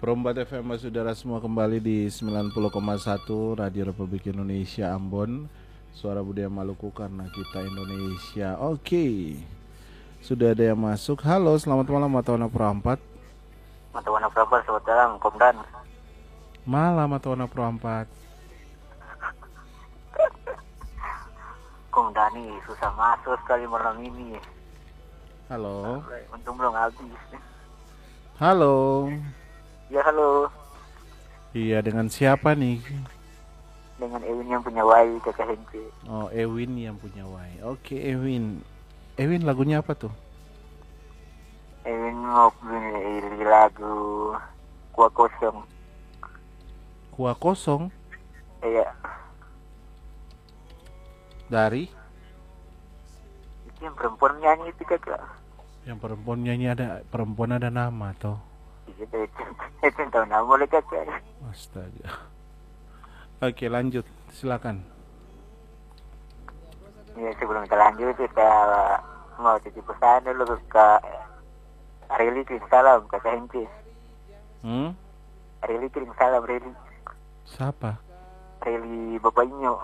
Perombat FM saudara semua kembali di 90,1 Radio Republik Indonesia Ambon. Suara budaya Maluku karena kita Indonesia. Oke. Sudah ada yang masuk. Halo, selamat malam Matawana Perompat. Matawana Perompat, selamat malam, Komdan. Malam Matawana Perompat. Komdani susah masuk sekali malam ini. Halo. Untung belum habis. Halo. Ya halo. Iya, dengan siapa nih? Dengan Ewin yang punya Wai, kakak Hence. Oh, Ewin yang punya Wai. Oke, Ewin. Ewin lagunya apa tuh? Ewin mau pilih lagu Kuah Kosong. Kuah Kosong? Iya. Dari? Itu yang perempuan nyanyi itu kakak. Yang perempuan nyanyi ada nama toh? Itu tahu nama oleh kakak. Astaga. Oke, lanjut, silakan. Ya sebelum kita lanjut kita mau titip pesan dulu ke Arili, kirim salam kakak Hence. Arili kirim salam, Arili. Siapa? Arili bapaknya.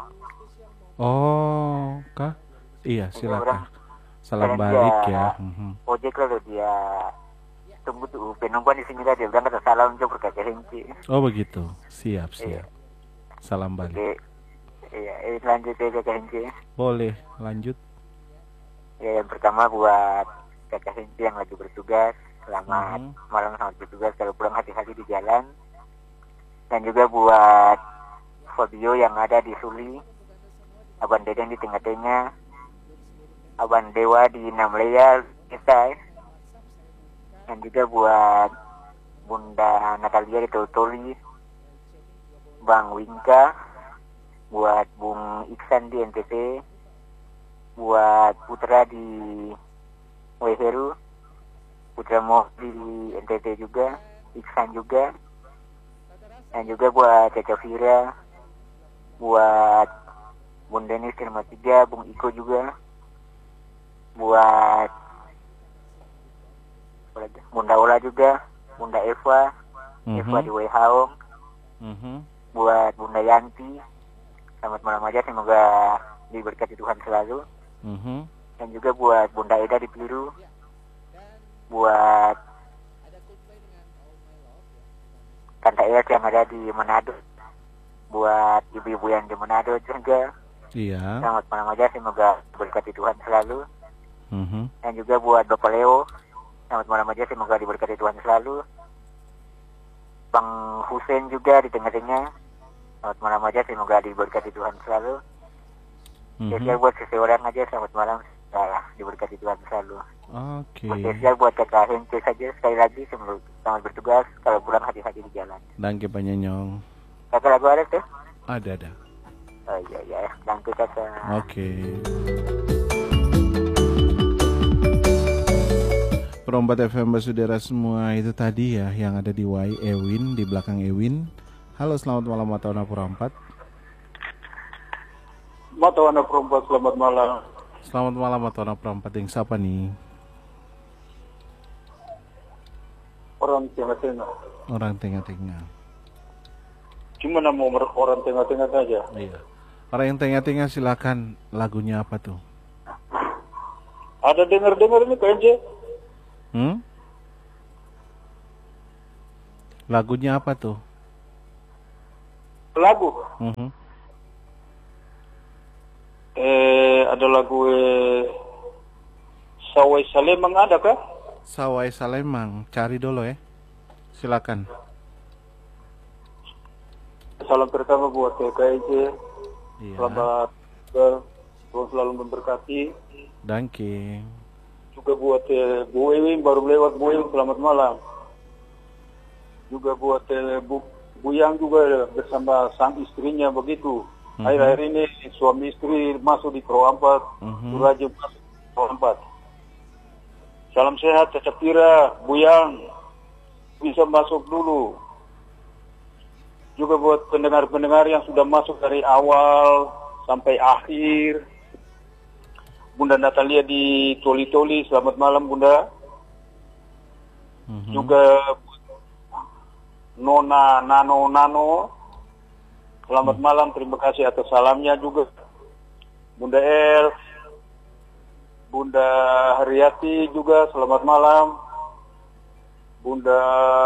Oh, kah? Iya, silakan. Salam Dia balik ya. ojek lalu dia tunggu tuh penumpang di sini dia bilang kata salam juga kakak Hence. Oh begitu, siap. Salam balik. Oke. Iya, lanjut ya kakak Hence. Boleh, lanjut. Ya, yang pertama buat kakak Hence yang lagi bertugas, selamat malam, selamat bertugas, kalau pulang hati-hati di jalan. Dan juga buat Fabio yang ada di Suli, Abang Deden di tengah-tengah, Abang Dewa di Namlea, kita. Dan juga buat Bunda Natalia di Toli, Bang Wingka, buat Bung Iksan di NTT, buat Putra di Weheru, Putra Moh di NTT juga, Iksan juga, dan juga buat Caca Fira, buat Bung Denis di nomor 3, Bung Iko juga, buat Bunda Ola juga, Bunda Eva, Eva di Weihaong, buat Bunda Yanti, selamat malam aja, semoga diberkati Tuhan selalu. Dan juga buat Bunda Eda di Biru, buat Tante Es yang ada di Manado, buat ibu-ibu yang di Manado juga. Iya. Selamat malam aja, semoga diberkati Tuhan selalu. Dan juga buat Bapak Leo, selamat malam aja, semoga diberkati Tuhan selalu. Bang Hussein juga di tengah-tengah, selamat malam aja, semoga diberkati Tuhan selalu. Spesial buat seseorang aja, selamat malam, diberkati Tuhan selalu. Oke. Spesial buat kakak Hence saja, sekali lagi selamat bertugas, kalau pulang hati-hati di jalan. Danke Pak Nyonyong. Kakak lagu ada tuh? Ada. Oh iya, danke kakak. Oke. Perombat FM saudara semua, itu tadi ya yang ada di Y, Ewin, di belakang Ewin. Halo, selamat malam Matawana Perompat. Matawana Perompat, selamat malam. Selamat malam Matawana Perompat, yang siapa nih? Orang tengah-tengah. Orang tengah-tengah. Cuma nama orang tengah-tengah saja. Iya. Orang yang tengah-tengah silakan, lagunya apa tuh? Ada dengar-dengar ini kayaknya. Lagunya apa tuh? Lagu? Ada lagu Sawai Salemang ada kah? Sawai Salemang, cari dulu ya. Silakan. Salam pertama buat TKIJ. Iya. Selamat Tuhan selalu memberkati. Danke. Juga buat Bu Ewin, baru lewat Bu Ewin, selamat malam. Juga buat Bu Yang juga bersama sang istrinya begitu. Akhir-akhir ini suami istri masuk di Kroampat, Raja masuk di Kroampat. Salam sehat, Caca Pira, Bu Yang bisa masuk dulu. Juga buat pendengar-pendengar yang sudah masuk dari awal sampai akhir. Bunda Natalia di Toli-Toli, selamat malam Bunda. Juga Nona Nano. Selamat malam, terima kasih atas salamnya juga. Bunda El, Bunda Haryati juga selamat malam. Bunda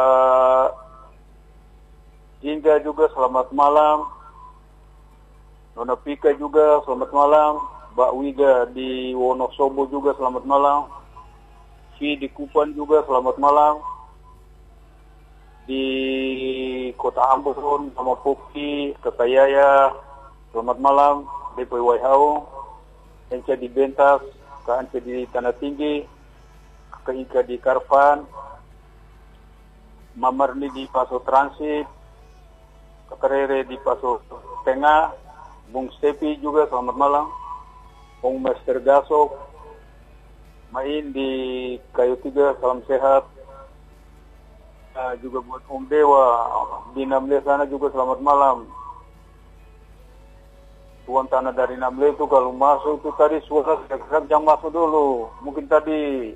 Jingga juga selamat malam. Nona Pika juga selamat malam. Mbak Wiga di Wonosobo juga selamat malam. Vi di Kupan juga selamat malam. Di Kota Ambon sama Poki, Kakak Yaya, selamat malam. DP Waihau, Ence di Bentas, Kak Ence di Tanah Tinggi, Kakak Ika di Karvan, Mamarni di Paso Transit, Kakak Rere di Paso Tengah, Bung Stepi juga selamat malam. Bung Master Gasok, Main di Kayu Tiga, salam sehat. Juga buat Om Dewa di Namle sana juga selamat malam. Tuan tanah dari Namle itu kalau masuk itu tadi suara serak jam masuk dulu. Mungkin tadi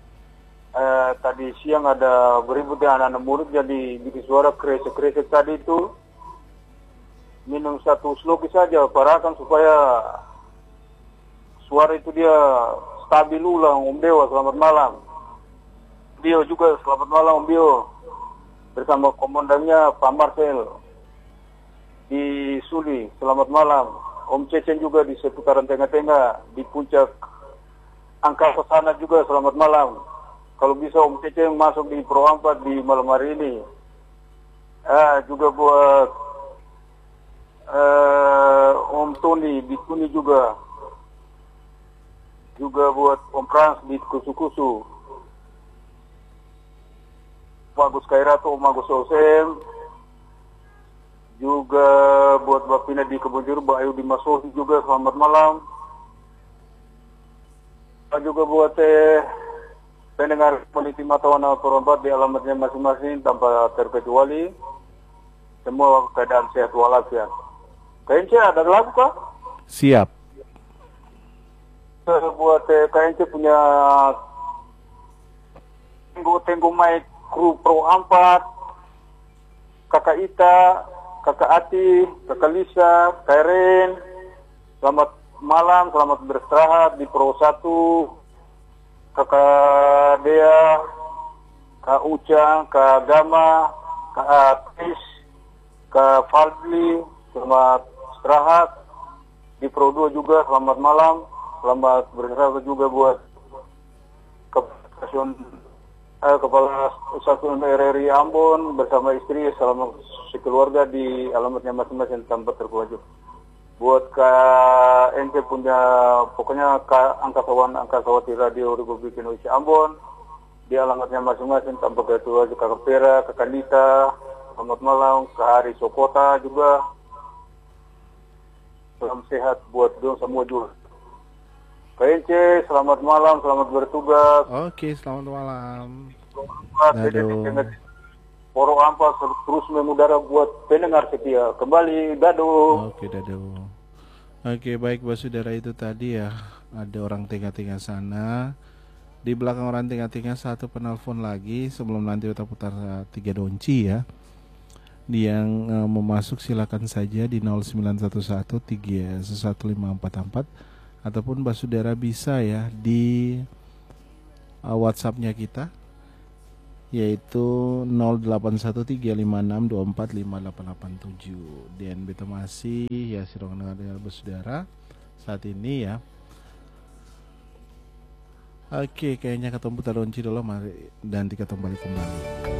siang ada beribut ya anak-anak murid jadi bikin suara kresek-kresek tadi itu. Minum satu sloki saja parakan supaya suara itu dia stabil ulang. Om Dewa selamat malam. Bio juga selamat malam Om Bio. Bersama komandannya Pak Marcel di Suli, selamat malam. Om Cecen juga di seputaran tengah-tengah, di puncak angka sana juga selamat malam. Kalau bisa Om Cecen masuk di Pro 4 di malam hari ini. Juga buat Om Tony di Tuni juga. Juga buat Om Frans di Kusu-Kusu. Bagus Kairato, Bagus Osem, juga buat Bapina di Kebonjuru, Mbak Ayu di Masohi juga selamat malam. Juga buat pendengar peneliti Matawana Perompat di alamatnya masing-masing tanpa terkecuali, semua keadaan sehat walafiat. KNC ada lagu kah? Siap. Buat KNC punya tenggo mic kru Pro 4, Kakak Ita, Kakak Ati, Kakak Lisa, Karen, selamat malam, selamat beristirahat di Pro 1, Kakak Dea, Kak Uca, Kak Gama, Kak Atis, Kak Fadli, selamat istirahat di Pro 2 juga, selamat malam, selamat beristirahat juga buat Kepala Stasiun RRI Ambon bersama istri selama sekeluarga di alamatnya masing-masing tanpa terkecuali. Buat KNC punya pokoknya angkasawati Radio Republik Indonesia Ambon di alamatnya masing-masing tanpa terkecuali. Kakak Pera, Kakak Nita, selamat malam. Kak Hari Sokota juga. Salam sehat buat dong semua juga. KNC, selamat malam, selamat bertugas. Oke, selamat malam. Dado. Poro Ampas terus mengudara buat pendengar setia. Kembali, Dado. Oke, Dado. Oke, baik Saudara, itu tadi ya. Ada orang tengah-tengah sana. Di belakang orang tengah-tengah satu penelpon lagi. Sebelum nanti kita putar 3 donci ya. Yang mau masuk silakan saja di 0911 31544. Ataupun Saudara bisa ya di WhatsApp-nya kita yaitu 081356245887. Dan beta masih ya sirong dengan Saudara saat ini ya. Oke, kayaknya ketemu putar donci dulu, mari dan kita kembali.